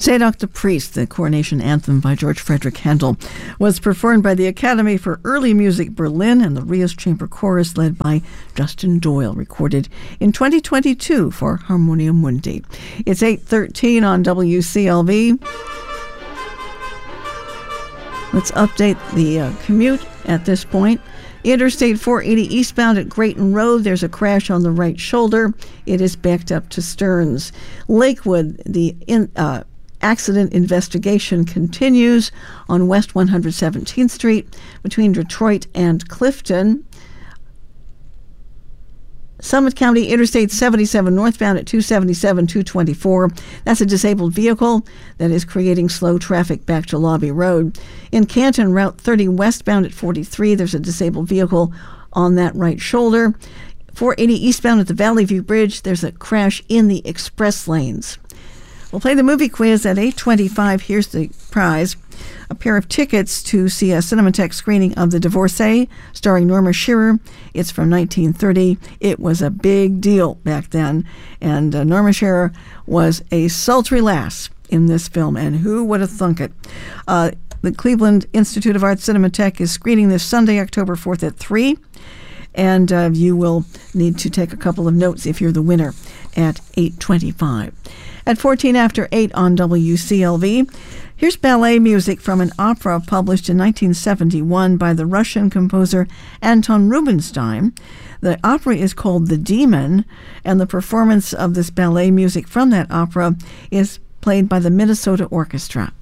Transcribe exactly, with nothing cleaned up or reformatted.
Zadok the Priest, the coronation anthem by George Frederick Handel, was performed by the Academy for Early Music Berlin and the Rias Chamber Chorus led by Justin Doyle, recorded in twenty twenty-two for Harmonia Mundi. It's eight thirteen on W C L V. Let's update the uh, commute at this point. Interstate four eighty eastbound at Grayton Road, there's a crash on the right shoulder. It is backed up to Stearns. Lakewood, the in, uh, accident investigation continues on West one hundred seventeenth Street between Detroit and Clifton. Summit County Interstate seventy-seven northbound at two seventy-seven two twenty-four. That's a disabled vehicle that is creating slow traffic back to Lobby Road. In Canton, Route thirty westbound at forty-three, there's a disabled vehicle on that right shoulder. four eighty eastbound at the Valley View Bridge, there's a crash in the express lanes. We'll play the movie quiz at eight twenty-five. Here's the prize. A pair of tickets to see a Cinematheque screening of The Divorcee, starring Norma Shearer. It's from nineteen thirty. It was a big deal back then, and uh, Norma Shearer was a sultry lass in this film, and who would have thunk it? Uh, the Cleveland Institute of Arts Cinematheque is screening this Sunday, October fourth at three, and uh, you will need to take a couple of notes if you're the winner at eight twenty-five. At fourteen after eight on W C L V, here's ballet music from an opera published in nineteen seventy-one by the Russian composer Anton Rubinstein. The opera is called The Demon, and the performance of this ballet music from that opera is played by the Minnesota Orchestra.